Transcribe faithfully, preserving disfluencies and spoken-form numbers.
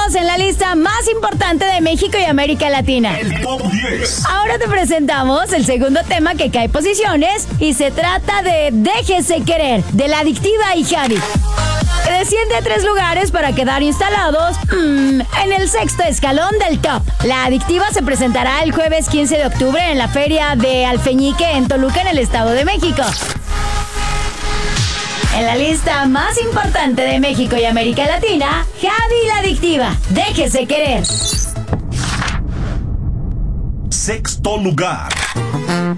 Seguimos en la lista más importante de México y América Latina. El Top diez. Ahora te presentamos el segundo tema que cae posiciones y se trata de Déjese Querer, de La Adictiva y Javi. Desciende a tres lugares para quedar instalados mmm, en el sexto escalón del top. La Adictiva se presentará el jueves quince de octubre en la Feria de Alfeñique en Toluca, en el Estado de México. En la lista más importante de México y América Latina, Javi La Adictiva, Déjese Querer. Sexto lugar.